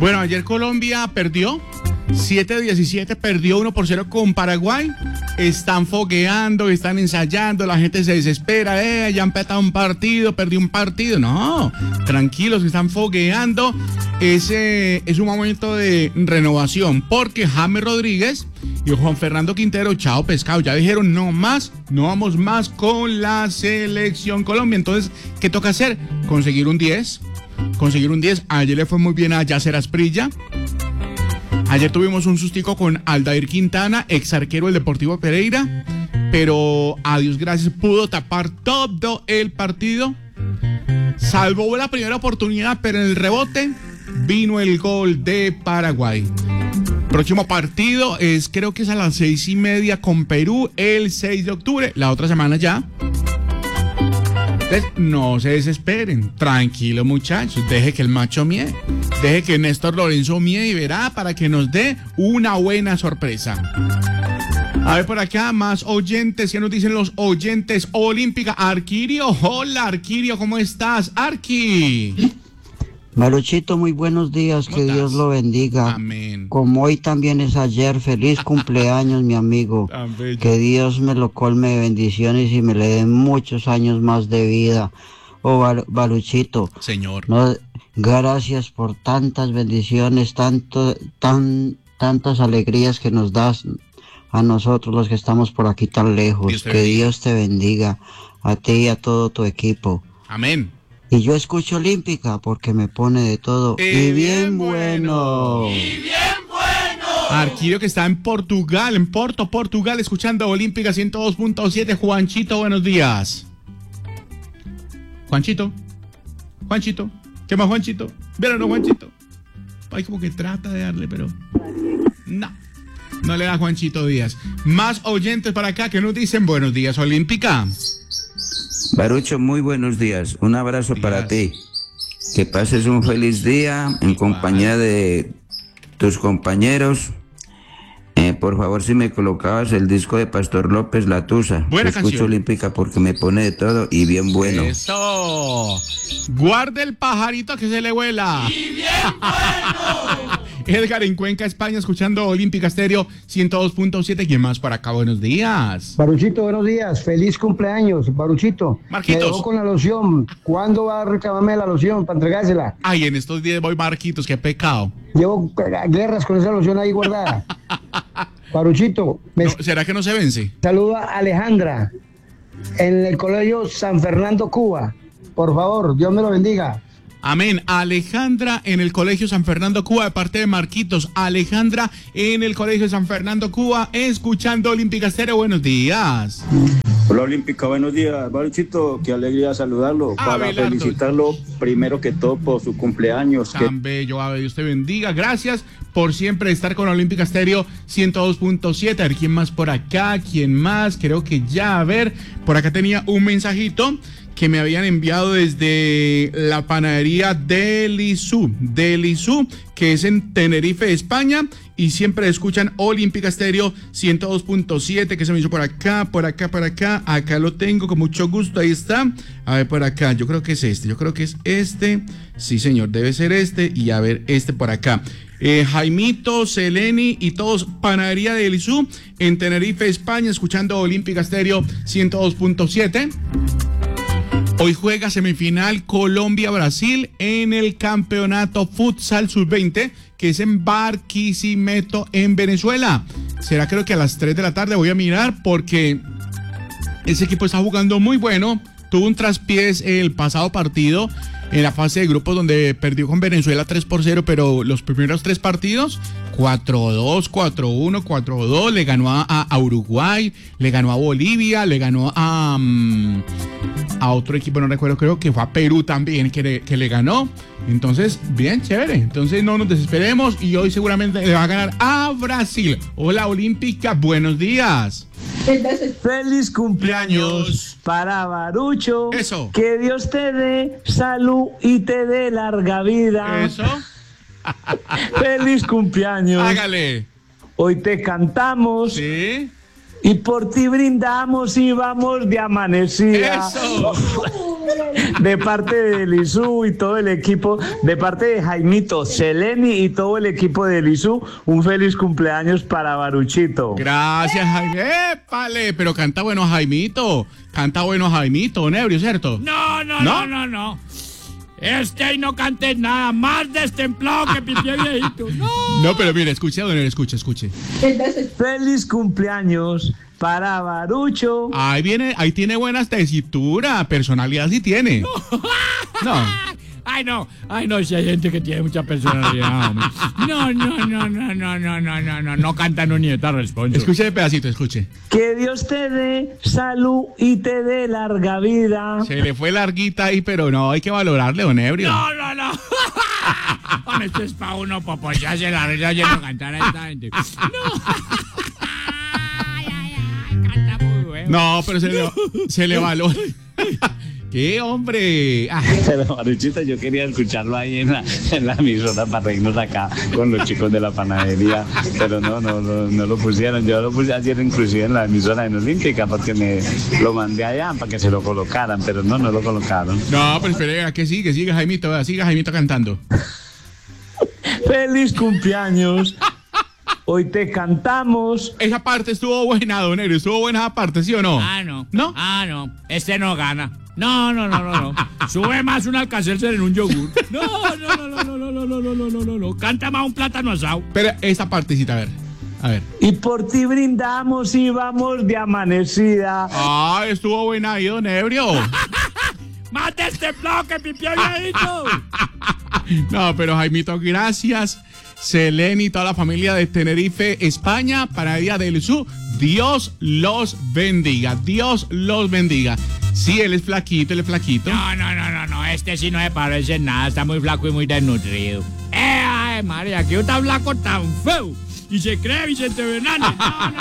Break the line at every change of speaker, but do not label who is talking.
Bueno, ayer Colombia perdió 7-17, perdió 1-0 con Paraguay. Están fogueando, están ensayando, la gente se desespera, ya han empezado un partido, perdió un partido. No, tranquilos, están fogueando. Ese es un momento de renovación, porque James Rodríguez y Juan Fernando Quintero, chao pescado, ya dijeron no más, no vamos más con la selección Colombia. Entonces, ¿qué toca hacer? Conseguir un 10. Ayer le fue muy bien a Yacer Asprilla. Ayer tuvimos un sustico con Aldair Quintana, ex arquero del Deportivo Pereira, pero a Dios gracias pudo tapar todo el partido. Salvó la primera oportunidad, pero en el rebote vino el gol de Paraguay. Próximo partido creo que es a las 6:30 con Perú, el 6 de octubre, la otra semana ya. Entonces, no se desesperen, tranquilo muchachos, deje que el macho mie, deje que Néstor Lorenzo mie y verá para que nos dé una buena sorpresa. A ver por acá, más oyentes, ¿qué nos dicen los oyentes? Olímpica, Arquirio, hola Arquirio, ¿cómo estás? Arqui.
Maruchito, muy buenos días, que Dios lo bendiga.
Amén.
Como hoy también es ayer, feliz cumpleaños, mi amigo. Que Dios me lo colme de bendiciones y me le dé muchos años más de vida. Baruchito.
Señor.
No, gracias por tantas bendiciones, tantas alegrías que nos das a nosotros los que estamos por aquí tan lejos. Que Dios te bendiga, a ti y a todo tu equipo.
Amén.
Y yo escucho Olímpica porque me pone de todo. Y bien bueno.
Arquirio, que está en Portugal, en Portugal, escuchando Olímpica 102.7. Juanchito, buenos días. Juanchito. ¿Qué más, Juanchito? Véralo, Juanchito. Ay, como que trata de darle, pero no le da Juanchito Díaz. Más oyentes para acá que nos dicen buenos días, Olímpica.
Barucho, muy buenos días. Un abrazo para ti. Que pases un feliz día en compañía de tus compañeros. Por favor, si me colocabas el disco de Pastor López, La Tusa.
Buena
Escucho
canción.
Olímpica porque me pone de todo y bien bueno.
Eso. Guarde el pajarito que se le vuela. Y bien bueno. Edgar en Cuenca, España, escuchando Olímpica Estéreo 102.7. ¿Quién más por acá? Buenos días.
Baruchito, buenos días. Feliz cumpleaños, Baruchito.
Marquitos.
Me dejó con la loción. ¿Cuándo va a reclamarme la loción para entregársela?
Ay, en estos días voy, Marquitos, qué pecado.
Llevo guerras con esa loción ahí guardada. Baruchito.
¿Será que no se vence?
Saluda a Alejandra en el colegio San Fernando, Cuba. Por favor, Dios me lo bendiga.
Amén. Alejandra en el Colegio San Fernando, Cuba, de parte de Marquitos. Alejandra en el Colegio San Fernando, Cuba, escuchando Olímpica Estéreo. Buenos días.
Hola Olímpica, buenos días. Baruchito, qué alegría saludarlo. Para felicitarlo primero que todo por su cumpleaños.
Tan bello, Dios te bendiga. Gracias por siempre estar con Olímpica Estéreo 102.7. A ver, ¿quién más por acá? ¿Quién más? Creo que ya, a ver, por acá tenía un mensajito que me habían enviado desde la panadería Delisú, que es en Tenerife, España, y siempre escuchan Olímpica Estéreo 102.7, que se me hizo por acá, acá lo tengo con mucho gusto, ahí está, a ver por acá, yo creo que es este, sí señor, debe ser este, y a ver, este por acá. Jaimito, Seleni y todos, panadería Delisú en Tenerife, España, escuchando Olímpica Estéreo 102.7. Hoy juega semifinal Colombia-Brasil en el campeonato futsal sub-20, que es en Barquisimeto, en Venezuela. Será creo que a las 3 de la tarde, voy a mirar porque ese equipo está jugando muy bueno. Tuvo un traspiés el pasado partido en la fase de grupos donde perdió con Venezuela 3-0, pero los primeros 3 partidos 4-2, 4-1, 4-2, le ganó a Uruguay, le ganó a Bolivia, le ganó a otro equipo, no recuerdo, creo que fue a Perú también que le ganó. Entonces, bien chévere. Entonces no nos desesperemos y hoy seguramente le va a ganar a Brasil. Hola Olímpica, buenos días.
Feliz cumpleaños para Barucho.
Eso.
Que Dios te dé salud y te dé larga vida.
Eso.
Feliz cumpleaños.
Hágale.
Hoy te cantamos.
Sí.
Y por ti brindamos y vamos de amanecida.
¡Eso!
De parte de Elisú y todo el equipo, de parte de Jaimito, Seleni y todo el equipo de Elisú, un feliz cumpleaños para Baruchito.
Gracias, Jaime. ¡Épale! Pero canta bueno Jaimito. Canta bueno Jaimito, Nebrio, ¿cierto?
No. Y no cantes nada más destemplado que pipié viejito.
No, pero mire, escuche, don Nebrio, escuche.
Feliz cumpleaños para Barucho.
Ahí viene, ahí tiene buena tesitura, personalidad sí tiene. No.
Ay, no, si hay gente que tiene mucha personalidad, hombre. No cantan ni esta respuesta.
Escuche el pedacito, escuche.
Que Dios te dé salud y te dé larga vida.
Se le fue larguita ahí, pero no, hay que valorarle, don Ebrio.
No. Bueno, esto es para uno, pues ya se la risa yendo a cantar a esta gente. Canta muy bueno.
No, pero se le valora. ¡Qué hombre!
Pero Baruchito, yo quería escucharlo ahí en la emisora para reírnos acá con los chicos de la panadería, pero no lo pusieron. Yo lo puse ayer inclusive en la emisora de Olímpica porque me lo mandé allá para que se lo colocaran, pero no lo colocaron.
No, pero espere, que sigue Jaimito, vea, siga Jaimito cantando.
¡Feliz cumpleaños! Hoy te cantamos.
Esa parte estuvo buena, don Ebrio, estuvo buena esa parte, ¿sí o no?
No.
¿No?
No. Este no gana. No. Sube más un Alka-Seltzer en un yogur. No. Canta más un plátano asado.
Pero esa partecita, a ver.
Y por ti brindamos y vamos de amanecida.
Estuvo buena ahí, don Ebrio.
Más destemplado que pipié viejito.
No, pero Jaimito, gracias. Seleni y toda la familia de Tenerife, España, para el Día del Sur. Dios los bendiga. Dios los bendiga. Sí, él es flaquito.
No. Este sí no me parece nada. Está muy flaco y muy desnutrido. Ay, María, que está flaco tan feo. Y se cree Vicente Fernández. No.